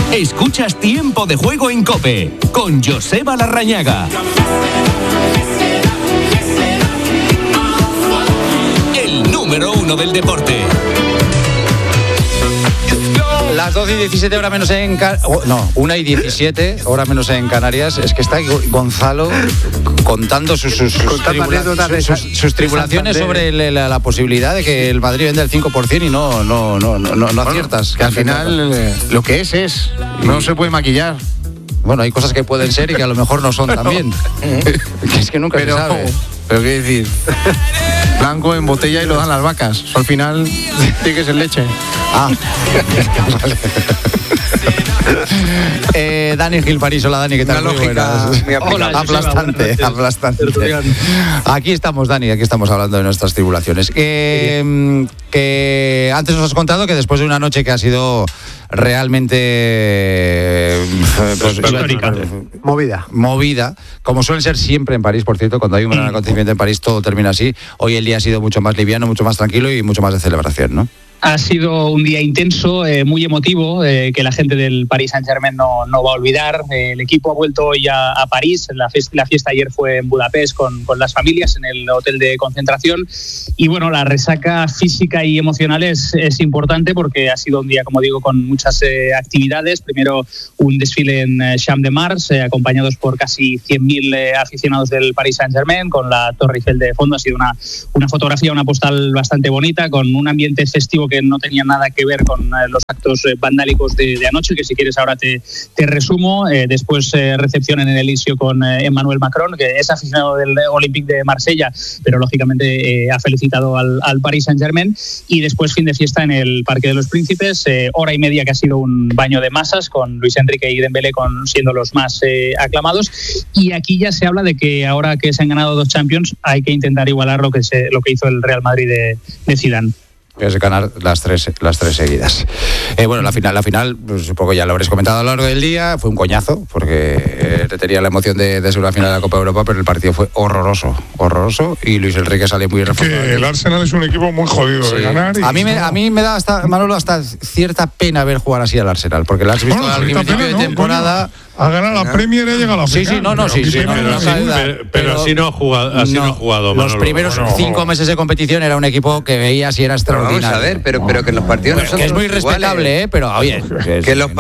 Escuchas Tiempo de Juego en COPE con Joseba Larrañaga. El número 1 del deporte. Las 12:17, hora menos en... 1:17, hora menos en Canarias. Es que está Gonzalo contando sus tribulaciones sobre la posibilidad de que el Madrid venda el 5% y no aciertas. Que al final lo que es. No se puede maquillar. Bueno, hay cosas que pueden ser y que a lo mejor no son también. Es que nunca se sabe. Pero qué decir... Blanco en botella y lo dan las vacas. Al final tiene que ser leche. Vale. Dani Gil París, hola Dani, ¿qué tal? Una lógica aplastante. Aquí estamos, Dani, aquí estamos hablando de nuestras tribulaciones. Que antes nos has contado que después de una noche que ha sido realmente movida, como suelen ser siempre en París, por cierto, cuando hay un gran acontecimiento en París todo termina así. Hoy el día ha sido mucho más liviano, mucho más tranquilo y mucho más de celebración, ¿no? Ha sido un día intenso, muy emotivo, que la gente del Paris Saint-Germain no va a olvidar. El equipo ha vuelto hoy a París. La fiesta ayer fue en Budapest con las familias en el hotel de concentración. Y bueno, la resaca física y emocional es importante porque ha sido un día, como digo, con muchas actividades. Primero un desfile en Champ de Mars, acompañados por casi 100.000 aficionados del Paris Saint-Germain, con la Torre Eiffel de fondo. Ha sido una fotografía, una postal bastante bonita, con un ambiente festivo que no tenía nada que ver con los actos vandálicos de anoche, que si quieres ahora te resumo. Después recepción en el Elíseo con Emmanuel Macron, que es aficionado del Olympique de Marsella, pero lógicamente ha felicitado al Paris Saint-Germain. Y después fin de fiesta en el Parque de los Príncipes, hora y media que ha sido un baño de masas, con Luis Enrique y Dembélé siendo los más aclamados. Y aquí ya se habla de que ahora que se han ganado 2 Champions hay que intentar igualar lo que hizo el Real Madrid de Zidane. Es ganar las tres seguidas. Bueno, la final, pues, supongo ya lo habréis comentado a lo largo del día, fue un coñazo, porque tenía la emoción de ser una final de la Copa de Europa, pero el partido fue horroroso, y Luis Enrique salió muy reforzado. El Arsenal es un equipo muy jodido de ganar. A mí me da Manolo, hasta cierta pena ver jugar así al Arsenal, porque lo has visto al principio de temporada. Ha ganado la Premier y ha llegado a la final. Sí. Pero así no ha jugado. Los primeros 5 meses de competición era un equipo que veías y era extraordinario. Vamos a ver, pero que en los partidos no son todos iguales. Es muy respetable, pero oye. Que los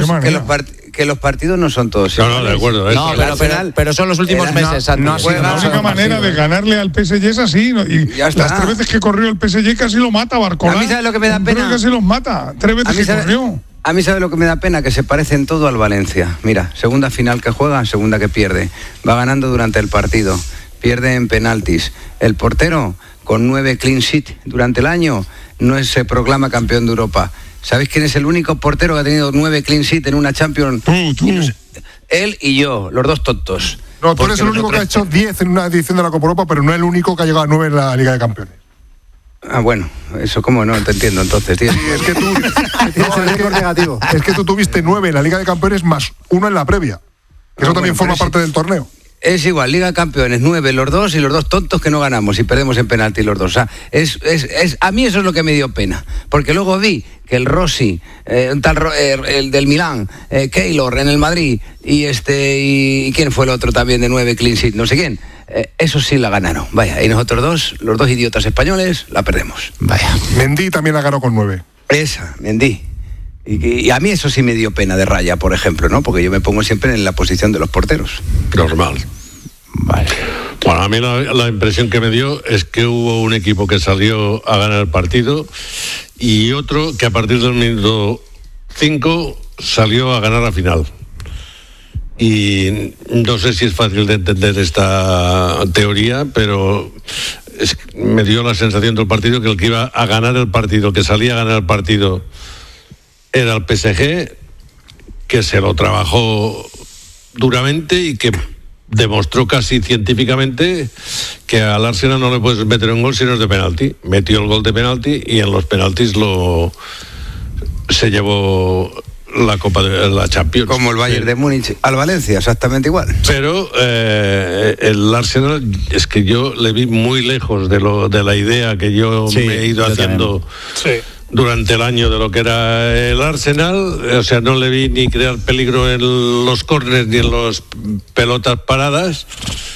partidos no son todos iguales. No, de acuerdo. Pero son los últimos meses. La única manera de ganarle al PSG es así. Y las 3 veces que corrió el PSG casi lo mata Barcola. A mí ¿sabes lo que me da pena? Casi los mata. 3 veces que corrió. A mí ¿sabe lo que me da pena? Que se parecen todo al Valencia. Mira, segunda final que juega, segunda que pierde. Va ganando durante el partido. Pierde en penaltis. El portero, con 9 clean sheet durante el año, no se proclama campeón de Europa. ¿Sabéis quién es el único portero que ha tenido 9 clean sheet en una Champions? Tú. Él y yo, los dos tontos. No, tú eres el único que ha hecho 10 en una edición de la Copa Europa, pero no el único que ha llegado a 9 en la Liga de Campeones. Bueno, eso como no te entiendo entonces, tío. Sí, es que tú tienes el récord negativo. Es que tú tuviste 9 en la Liga de Campeones más 1 en la previa. Que eso también forma parte del torneo. Es igual, Liga de Campeones, 9 los dos y los dos tontos que no ganamos y perdemos en penalti los dos. O sea, a mí eso es lo que me dio pena. Porque luego vi que el Rossi, el del Milán, Keylor en el Madrid y ¿quién fue el otro también de 9 clean sheet? No sé quién. Eso sí la ganaron. Vaya, y nosotros los dos idiotas españoles, la perdemos. Vaya. Mendy también la ganó con 9. Esa, Mendy. Y a mí eso sí me dio pena de Raya, por ejemplo, ¿no? Porque yo me pongo siempre en la posición de los porteros. Normal. Vale. Bueno, a mí la impresión que me dio es que hubo un equipo que salió a ganar el partido y otro que a partir del minuto 5 salió a ganar la final. Y no sé si es fácil de entender esta teoría, pero me dio la sensación del partido que el que iba a ganar el partido, que salía a ganar el partido, era el PSG, que se lo trabajó duramente y que demostró casi científicamente que al Arsenal no le puedes meter un gol si no es de penalti. Metió el gol de penalti y en los penaltis se llevó la Copa de la Champions. Como el Bayern de Múnich al Valencia, exactamente igual. Pero el Arsenal es que yo le vi muy lejos de la idea que yo me he ido haciendo durante el año de lo que era el Arsenal, o sea, no le vi ni crear peligro en los córneres ni en las pelotas paradas.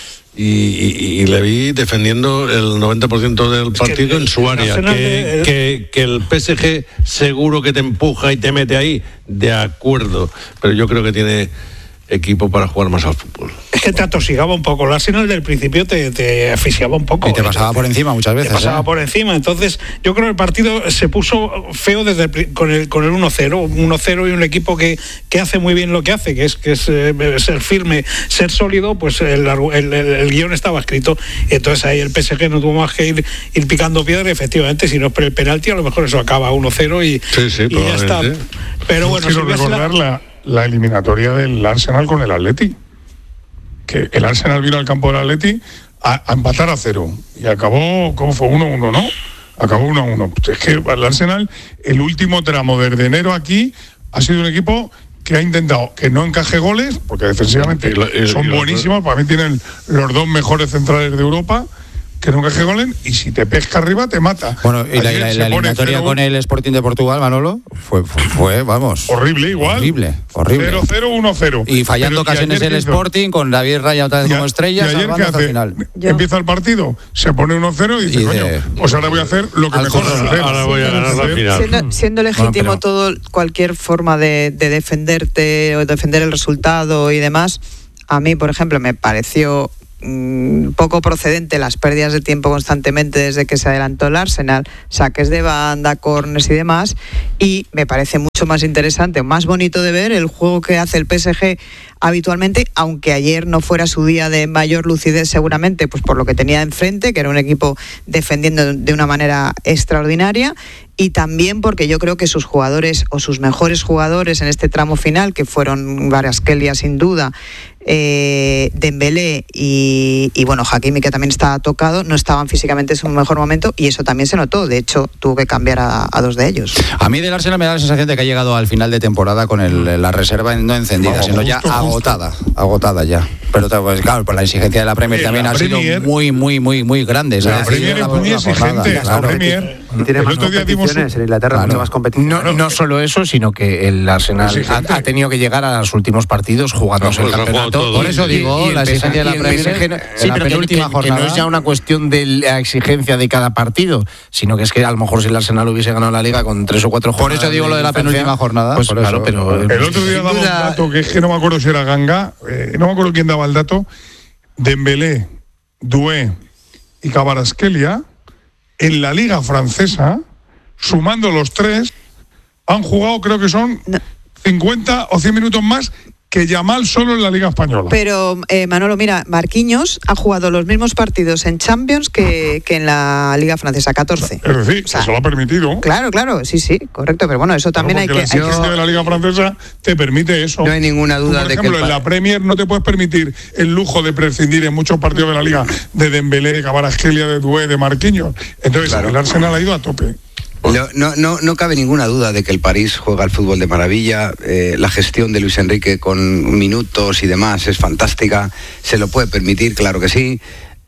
Y le vi defendiendo el 90% del partido en su área. Que el PSG seguro que te empuja y te mete ahí, de acuerdo, pero yo creo que tiene equipo para jugar más al fútbol. Es que te atosigaba un poco. El Arsenal del principio te asfixiaba un poco. Y te pasaba por encima muchas veces. Te pasaba por encima. Entonces, yo creo que el partido se puso feo con el 1-0. 1-0 y un equipo que hace muy bien lo que hace, que es ser firme, ser sólido, pues el guión estaba escrito. Entonces ahí el PSG no tuvo más que ir picando piedra. Efectivamente, si no es por el penalti, a lo mejor eso acaba 1-0 y ya está. Pero bueno, quiero recordar la eliminatoria del Arsenal con el Atleti, que el Arsenal vino al campo del Atleti a empatar a 0 y acabó, ¿cómo fue? 1-1, ¿no? Acabó 1-1. Es que el Arsenal, el último tramo desde enero aquí, ha sido un equipo que ha intentado que no encaje goles, porque defensivamente son buenísimos, para mí tienen los 2 mejores centrales de Europa, que nunca se golen, y si te pesca arriba te mata. Bueno, y la eliminatoria con el Sporting de Portugal, Manolo, fue vamos, horrible igual. Horrible. 0-0, 1-0. Y fallando ocasiones el Sporting, con David Raya otra vez como estrella, salvando hasta el final. Empieza el partido, se pone 1-0 y dice, coño, pues ahora voy a hacer lo que mejor sé hacer. Ahora voy a ganar la final. Siendo legítimo cualquier forma de defenderte o defender el resultado y demás, a mí, por ejemplo, me pareció poco procedente las pérdidas de tiempo constantemente desde que se adelantó el Arsenal, saques de banda, corners y demás, y me parece mucho más interesante, más bonito de ver el juego que hace el PSG habitualmente, aunque ayer no fuera su día de mayor lucidez seguramente, pues por lo que tenía enfrente, que era un equipo defendiendo de una manera extraordinaria, y también porque yo creo que sus jugadores o sus mejores jugadores en este tramo final, que fueron Kvaratskhelia sin duda, Dembélé y bueno, Hakimi, que también estaba tocado, no estaban físicamente en su mejor momento, y eso también se notó. De hecho, tuvo que cambiar a 2 de ellos. A mí del Arsenal me da la sensación de que ha llegado al final de temporada con la reserva no encendida, sino ya agotada ya. Pero pues, claro, por la exigencia de la Premier también ha sido muy grande. La Premier es muy exigente. La Premier tiene más competiciones en Inglaterra, mucho más competiciones. No solo eso, sino que el Arsenal ha tenido que llegar a los últimos partidos jugándose el campeonato. Por eso digo, la exigencia de la Premier, sí, pero que no es ya una cuestión de la exigencia de cada partido, sino que es que a lo mejor si el Arsenal hubiese ganado la Liga con 3 o 4 jornadas. Por eso digo lo de la penúltima jornada. Pues claro, pero el otro día daba un dato que es que no me acuerdo si era Ganga, no me acuerdo quién daba el dato. Dembélé, Doué y Kvaratskhelia en la Liga francesa, sumando los 3, han jugado, creo que son 50 o 100 minutos más que Yamal solo en la Liga Española. Pero, Manolo, mira, Marquinhos ha jugado los mismos partidos en Champions que en la Liga Francesa, 14. Es decir, eso lo ha permitido. Claro, sí, correcto, pero bueno, eso también hay que... La exigencia de la Liga Francesa te permite eso. No hay ninguna duda por ejemplo, en la Premier no te puedes permitir el lujo de prescindir en muchos partidos de la Liga de Dembélé, de Kvaratskhelia, de Doué, de Marquinhos. Entonces, el Arsenal ha ido a tope. No cabe ninguna duda de que el París juega al fútbol de maravilla. La gestión de Luis Enrique con minutos y demás es fantástica. Se lo puede permitir, claro que sí.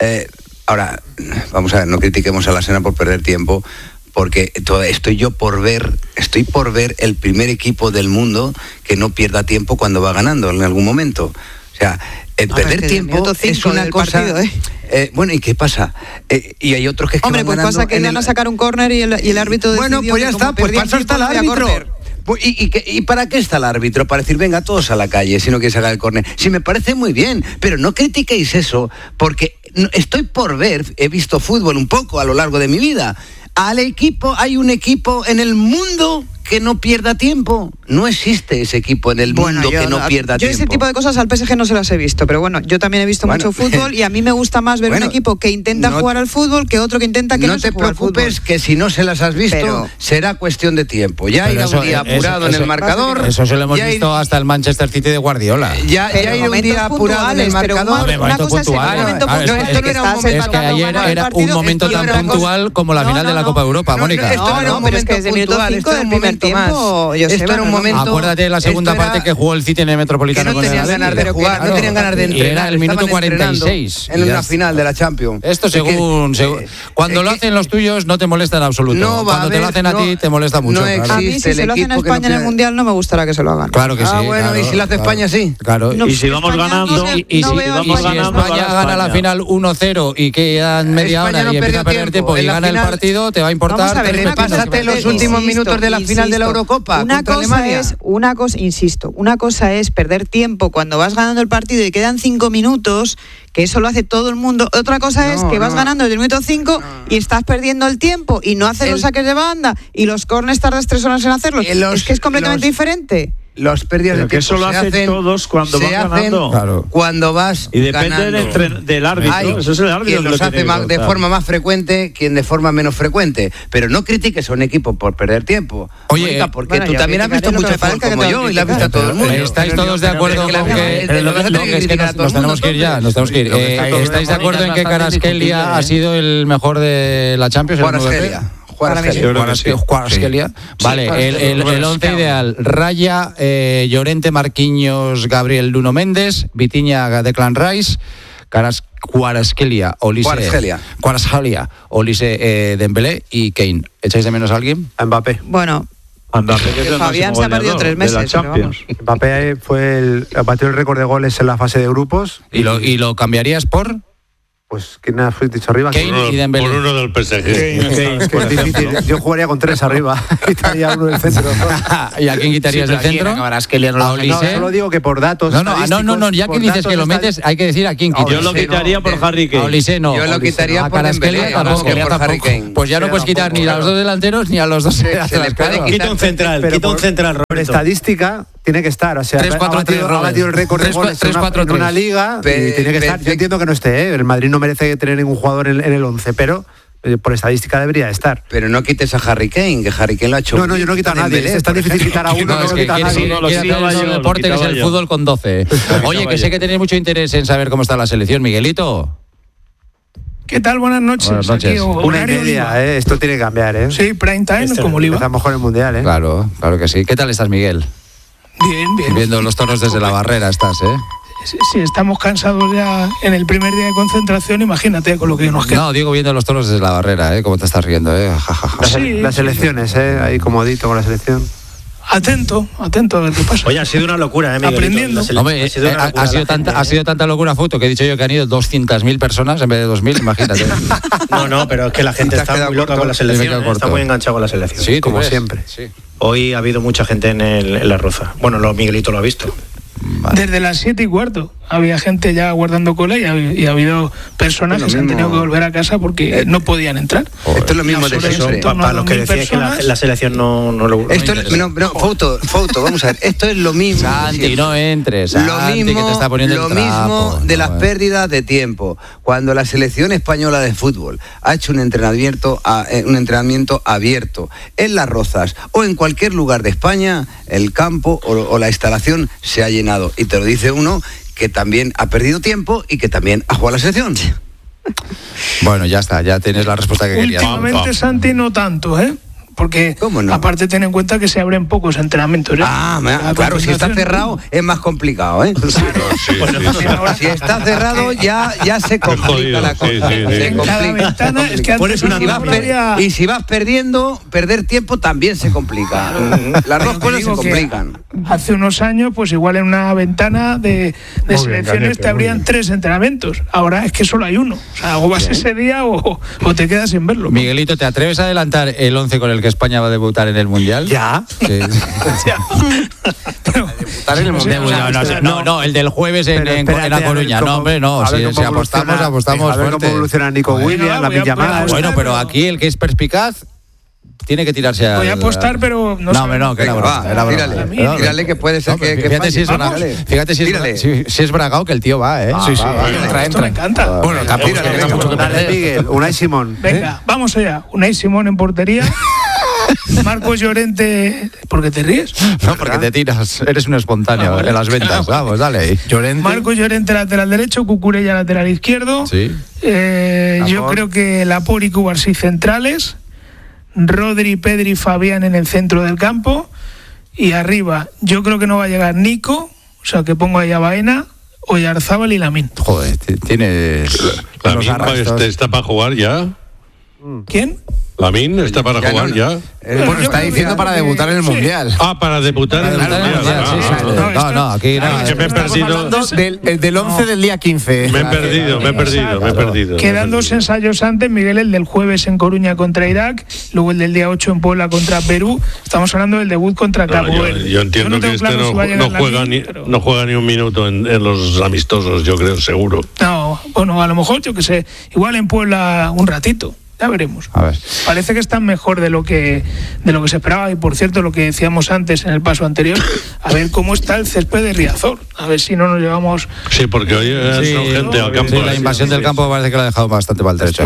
Ahora, vamos a ver, no critiquemos a la Arsenal por perder tiempo, porque estoy por ver el primer equipo del mundo que no pierda tiempo cuando va ganando en algún momento. O sea, perder tiempo es una cosa... Partido, bueno, ¿y qué pasa? Y hay otros que Hombre, pues pasa que van a sacar un córner y el árbitro bueno, pues ya está, pues para eso está el árbitro. ¿Y para qué está el árbitro? Para decir, venga, todos a la calle, si no quieres sacar el córner. Sí, me parece muy bien, pero no critiquéis eso, porque estoy por ver, he visto fútbol un poco a lo largo de mi vida. Hay un equipo en el mundo que no pierda tiempo. No existe ese equipo en el mundo que no pierda tiempo. Yo ese tipo de cosas al PSG no se las he visto, pero bueno, yo también he visto mucho fútbol y a mí me gusta más ver un equipo que intenta jugar al fútbol que otro que intenta que no se juegue al fútbol. No te preocupes, que si no se las has visto, será cuestión de tiempo. Ya irá un día apurado en el marcador. Eso se lo hemos visto hasta el Manchester City de Guardiola. Ya irá un día apurado en el marcador. Una cosa es el momento puntual. Esto no era un momento. Es que ayer era un momento tan puntual como la final de la Copa Europa, Mónica. No, pero es que desde el minuto 5 del primer tiempo, Joseba, esto era un momento. Acuérdate de la segunda parte que jugó el City en el Metropolitano. Que no tenían ganas de jugar, no tenían ganas de entrenar. Y era el minuto 46. En una final de la Champions. Esto cuando lo hacen los tuyos no te molesta en absoluto. Cuando te lo hacen a ti te molesta mucho. A mí si se lo hacen a España en el Mundial no me gustará que se lo hagan. Claro que sí. Bueno, y si lo hace España sí. Claro. Y si vamos ganando. Y si España gana la final 1-0 y quedan media hora y empieza a perder tiempo y gana el partido, te va a importar. Pásate los últimos minutos de la final de la Eurocopa contra Alemania. Una cosa es perder tiempo cuando vas ganando el partido y quedan 5 minutos, que eso lo hace todo el mundo. Otra cosa es que vas ganando desde el minuto 5 y estás perdiendo el tiempo y no haces los saques de banda y los corners tardas 3 horas en hacerlos. Es que es completamente diferente. Los pérdidas de tiempo que eso lo hacen todos cuando van ganando. Claro. Cuando vas y depende del árbitro. Eso es el árbitro. Quien los hace de forma más frecuente, quien de forma menos frecuente. Pero no critiques a un equipo por perder tiempo. Oye, Mónica, porque tú también has visto mucho fútbol como yo y lo has visto a todo el mundo. ¿Estáis todos de acuerdo con que nos tenemos que ir ya? Nos tenemos que ir. ¿Estáis de acuerdo en que Kvaratskhelia ha sido el mejor de la Champions? Kvaratskhelia. Vale, el 11 ideal: Raya, Llorente, Marquinhos, Gabriel, Nuno Méndez, Vitinha, Declan Rice, Kvaratskhelia, Olise, Dembélé y Kane. ¿Echáis de menos a alguien? A Mbappé. Bueno, Fabián se ha perdido 3 meses. Mbappé batió el récord de goles en la fase de grupos. ¿Y lo cambiarías por? Pues, ¿quién has dicho arriba? Kane y Dembélé. Por uno del PSG. Es difícil. Yo jugaría con 3 arriba. Quitaría uno del centro. ¿Y a quién quitarías del centro? No, solo digo que por datos. No, ya que dices que lo metes, hay que decir a quién quitas. Yo lo quitaría por Harry Kane. A Olise no. Yo lo quitaría por Dembélé, tampoco. por Harry Kane. Pues ya no puedes quitar ni a los dos delanteros ni a los dos laterales. Quita un central, Roberto. Por estadística tiene que estar, o sea, 3-4-3, ha batido el récord de goles en una liga y tiene que estar. Yo entiendo que no esté, el Madrid no merece tener ningún jugador en el 11, pero por estadística debería estar. Pero no quites a Harry Kane, que Harry Kane lo ha hecho. No, yo no quito a nadie. Es tan difícil quitar a uno. No, es que el deporte que es el fútbol con 12. Oye, que sé que tenéis mucho interés en saber cómo está la selección, Miguelito. ¿Qué tal? Buenas noches. Buenas noches. 1:30, esto tiene que cambiar, Sí, prime time, como Oliva. Empezamos con el Mundial, Claro que sí. ¿Qué tal estás, Miguel? Bien. Viendo los toros desde la barrera estás, Si estamos cansados ya en el primer día de concentración, imagínate con lo que nos queda. No, digo viendo los toros desde la barrera, ¿cómo te estás riendo, Las elecciones, ahí comodito con la selección. Atento a ver qué pasa. Oye, ha sido una locura, Miguelito. Aprendiendo. Hombre, ha sido tanta locura foto que he dicho yo que han ido 200.000 personas en vez de 2.000, imagínate. No, pero es que la gente está muy loca con la selección, está muy enganchada con la selección. Sí, como siempre. Sí. Hoy ha habido mucha gente en la Roza. Bueno, Miguelito lo ha visto. Vale. Desde las 7:15 había gente ya guardando cola y ha habido personas que se han tenido que volver a casa porque no podían entrar. Esto es lo mismo de siempre. Para los que decían que la selección no lo... Foto, vamos a ver. Esto es lo mismo. Entrenamiento. Santi, no entres. Santi, que te está poniendo lo el trapo. mismo de las pérdidas de tiempo. Cuando la selección española de fútbol ha hecho un entrenamiento abierto en Las Rozas o en cualquier lugar de España, el campo o la instalación se ha llenado. Y te lo dice uno que también ha perdido tiempo y que también ha jugado a la selección. Bueno, ya está, ya tienes la respuesta que querías. Últimamente, Santi, no tanto, porque no? Aparte ten en cuenta que se abren pocos entrenamientos. Claro, si está cerrado es más complicado, Si está cerrado ya se complica la cosa. Se complica. Y si vas perdiendo, perder tiempo también se complica. Las dos cosas se complican. Hace unos años, pues igual en una ventana de selecciones te abrían 3 entrenamientos. Ahora es que solo hay uno. O sea, o vas ese día o te quedas sin verlo. Miguelito, ¿te atreves a adelantar el 11 con el que España va a debutar en el Mundial? Ya. Sí. Debutar en el Mundial. No, el del jueves en La Coruña. No, hombre, no. Si apostamos a ver cómo evoluciona Nico Williams, la Yamal. Bueno, pero aquí el que es perspicaz tiene que tirarse a... Voy a apostar, pero no sé. No, que era broma. Tírale que puede ser que fíjate si es bragao que el tío va, Sí. Esto me encanta. Bueno, tampoco tenga mucho que perder. Miguel, Unai Simón. Venga, vamos allá. Unai Simón en portería. Marcos Llorente, ¿por qué te ríes? No, porque te tiras, eres un espontáneo en las ventas. Vamos, dale ahí. Marcos Llorente, lateral derecho, Cucurella, lateral izquierdo. Sí. Yo creo que Laporte y Cubarsí centrales. Rodri, Pedri, Fabián en el centro del campo. Y arriba, yo creo que no va a llegar Nico, o sea que pongo ahí a Baena, Oyarzábal y Lamine. Joder, tienes... ¿Lamine está para jugar ya? ¿Quién? ¿Lamine está para jugar ya? Bueno, está diciendo para debutar en el Mundial. Ah, para debutar en el Mundial. No, aquí no. Que me he perdido. Del 11 del día 15. Me he perdido. Quedan 2 ensayos antes, Miguel, el del jueves en Coruña contra Irak, luego el del día 8 en Puebla contra Perú. Estamos hablando del debut contra Cabo Verde. Yo entiendo que este no juega ni un minuto en los amistosos, yo creo, seguro. No, bueno, a lo mejor, yo que sé, igual en Puebla un ratito. Ya veremos. A ver. Parece que están mejor de lo que se esperaba. Y por cierto, lo que decíamos antes en el paso anterior, a ver cómo está el césped de Riazor. A ver si no nos llevamos. Sí, porque hoy son gente al campo. Sí, la invasión del campo parece que lo ha dejado bastante maltrecho.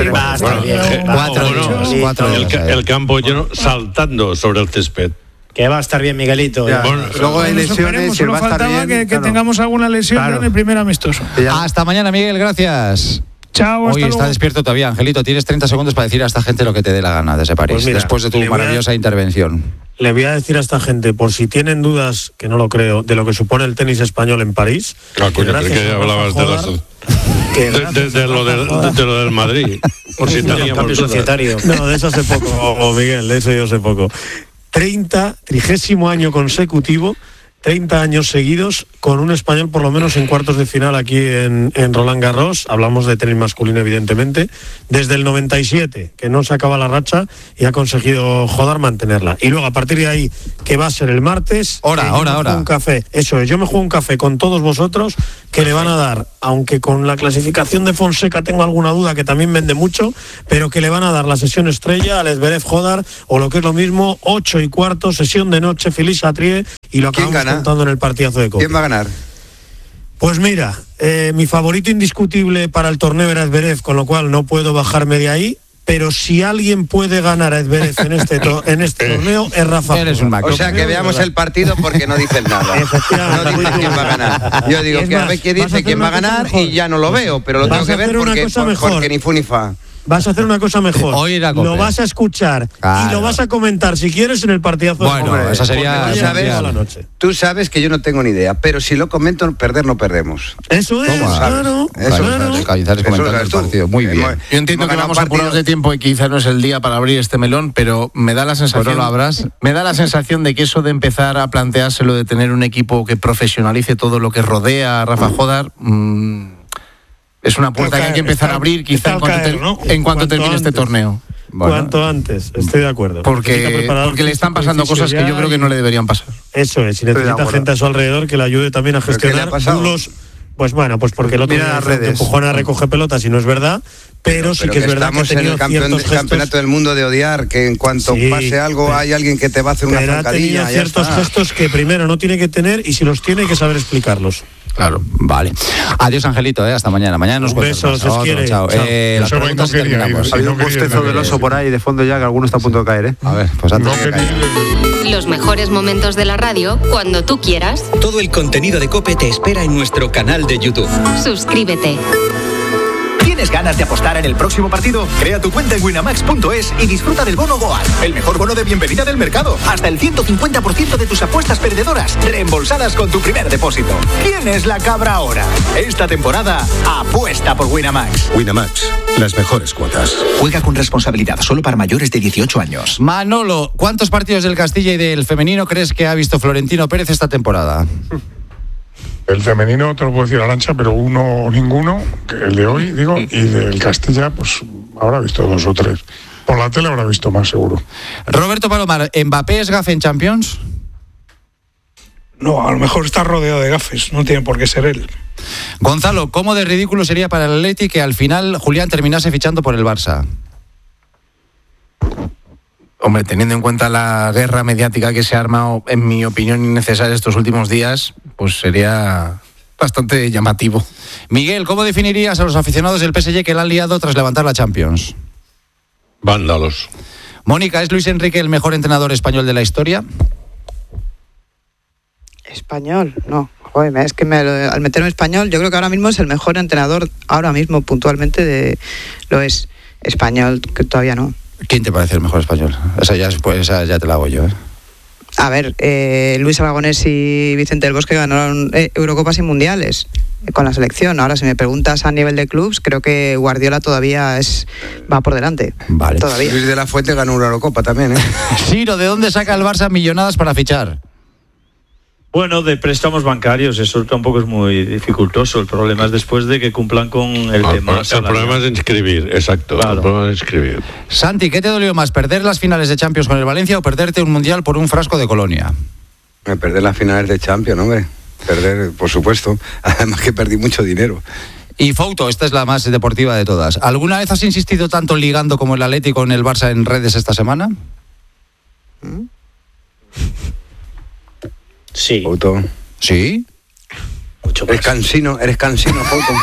El campo lleno saltando sobre el césped. Que va a estar bien, Miguelito. Luego hay lesiones, solo faltaba que tengamos alguna lesión en el primer amistoso. Hasta mañana, Miguel, gracias. Chao, Hoy está despierto todavía, Angelito. Tienes 30 segundos para decir a esta gente lo que te dé la gana desde París, Pues mira, después de tu maravillosa intervención. Le voy a decir a esta gente, por si tienen dudas, que no lo creo, de lo que supone el tenis español en París. Que hablabas de lo del Madrid. Por si teníamos dudas. No, de eso sé poco, Miguel, de eso yo sé poco. 30º año consecutivo, 30 años seguidos con un español por lo menos en cuartos de final aquí en Roland Garros. Hablamos de tenis masculino, evidentemente, desde el 97, que no se acaba la racha y ha conseguido Jodar mantenerla. Y luego a partir de ahí, que va a ser el martes, hora. Un café. Eso es, yo me juego un café con todos vosotros, que le van a dar, aunque con la clasificación de Fonseca tengo alguna duda, que también vende mucho, pero que le van a dar la sesión estrella al Zverev Jodar, o lo que es lo mismo, 8:15, sesión de noche, Feliz Satrié, y lo acabamos contando en el partidazo de Copa. ¿Quién va a ganar? Pues mira, mi favorito indiscutible para el torneo era Zverev, con lo cual no puedo bajarme de ahí. Pero si alguien puede ganar a Zverev en este torneo es Rafa. O sea, que veamos el partido porque no dicen nada. No dicen quién va a ganar. Yo digo que a ver quién dice quién va a ganar y ya no lo veo, pero lo tengo que ver porque ni fu ni fa. Vas a hacer una cosa mejor. Lo vas a escuchar y lo vas a comentar si quieres en el partidazo. Bueno, esa sería Tú sabes que yo no tengo ni idea, pero si lo comento, perder no perdemos. Eso es, claro. Muy bien. Yo entiendo que vamos apurados de tiempo y quizás no es el día para abrir este melón, pero me da la sensación, me da la sensación de que eso de empezar a planteárselo de tener un equipo que profesionalice todo lo que rodea a Rafa Jodar, es una puerta que hay que empezar a abrir quizá en cuanto termine este torneo. Cuanto antes, estoy de acuerdo. Porque le están pasando cosas que yo creo que no le deberían pasar. Eso es, y necesita gente a su alrededor que le ayude también a gestionar bulos. Pues bueno, pues porque el otro día empujona recoge pelotas y no es verdad, pero sí que es verdad que estamos en el campeonato del mundo de odiar, que en cuanto pase algo hay alguien que te va a hacer una zancadilla. Hay ciertos gestos que primero no tiene que tener y si los tiene hay que saber explicarlos. Claro, vale. Adiós, Angelito, hasta mañana. Mañana nos cuentas. Un beso, si quiere. Chao. Las preguntas terminamos. Ha habido un bostezo del oso por ahí de fondo ya, que alguno está a punto de caer, ¿eh? A ver, pues antes de caer. Los mejores momentos de la radio, cuando tú quieras. Todo el contenido de COPE te espera en nuestro canal de YouTube. Suscríbete. ¿Tienes ganas de apostar en el próximo partido? Crea tu cuenta en winamax.es y disfruta del bono Goal, el mejor bono de bienvenida del mercado. Hasta el 150% de tus apuestas perdedoras reembolsadas con tu primer depósito. ¿Quién es la cabra ahora? Esta temporada, apuesta por Winamax. Winamax, las mejores cuotas. Juega con responsabilidad, solo para mayores de 18 años. Manolo, ¿cuántos partidos del Castilla y del femenino crees que ha visto Florentino Pérez esta temporada? El femenino te lo puedo decir Arantxa, pero ninguno, que el de hoy, digo, y del Castilla, pues habrá visto 2 o 3. Por la tele habrá visto más, seguro. Roberto Palomar, ¿Mbappé es gafe en Champions? No, a lo mejor está rodeado de gafes, no tiene por qué ser él. Gonzalo, ¿cómo de ridículo sería para el Atleti que al final Julián terminase fichando por el Barça? Hombre, teniendo en cuenta la guerra mediática que se ha armado, en mi opinión, innecesaria estos últimos días, pues sería bastante llamativo. Miguel, ¿cómo definirías a los aficionados del PSG que la han liado tras levantar la Champions? Vándalos. Mónica, ¿es Luis Enrique el mejor entrenador español de la historia? Español, no. Joder, es que al meterme español, yo creo que ahora mismo es el mejor entrenador, ahora mismo puntualmente lo es. Español, que todavía no. ¿Quién te parece el mejor español? Esa ya te la hago yo, ¿eh? A ver, Luis Aragonés y Vicente del Bosque ganaron Eurocopas y Mundiales con la selección. Ahora, si me preguntas a nivel de clubs, creo que Guardiola todavía va por delante. Vale. Todavía. Luis de la Fuente ganó una Eurocopa también, ¿eh? Ciro, ¿de dónde saca el Barça millonadas para fichar? Bueno, de préstamos bancarios, eso tampoco es muy dificultoso. El problema es después de que cumplan con el tema. El problema es inscribir, exacto. Claro. El problema es inscribir. Santi, ¿qué te dolió más, perder las finales de Champions con el Valencia o perderte un Mundial por un frasco de Colonia? Perder las finales de Champions, hombre. Perder, por supuesto. Además que perdí mucho dinero. Y Fouto, esta es la más deportiva de todas. ¿Alguna vez has insistido tanto ligando como el Atleti con el Barça en redes esta semana? Sí. Fouto. ¿Sí? Mucho más. Eres cansino, Fouto.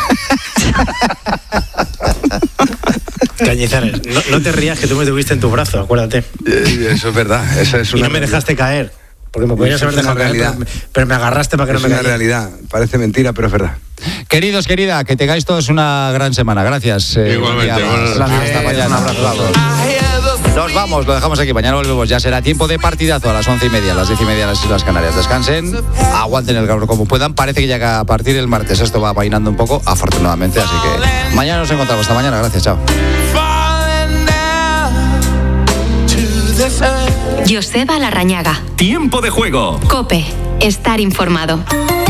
Cañizares, no te rías que tú me tuviste en tu brazo, acuérdate. Eso es verdad. Eso es y no me dejaste caer. Porque me podías haber dejado caer, pero me agarraste para que no me cayera. Es una realidad. Parece mentira, pero es verdad. Queridos, querida, que tengáis todos una gran semana. Gracias. Igualmente. Hasta mañana. Un abrazo a todos. Nos vamos, lo dejamos aquí. Mañana volvemos. Ya será tiempo de partidazo a las 11:30, a las 10:30 en las Islas Canarias. Descansen, aguanten el calor como puedan. Parece que ya a partir del martes esto va vainando un poco, afortunadamente. Así que mañana nos encontramos. Hasta mañana. Gracias. Chao. Joseba Larrañaga. Tiempo de juego. COPE. Estar informado.